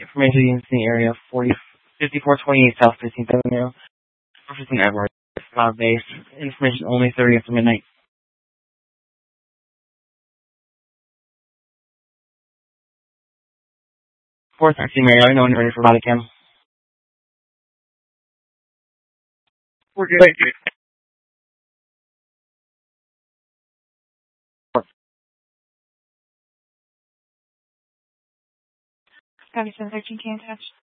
Information in the area 5428 South 15th Avenue, Jefferson Edwards, cloud base. Information only 30 after midnight. 413 Mary, I know when you're ready for body cam. We're good. Copy 713, can attach.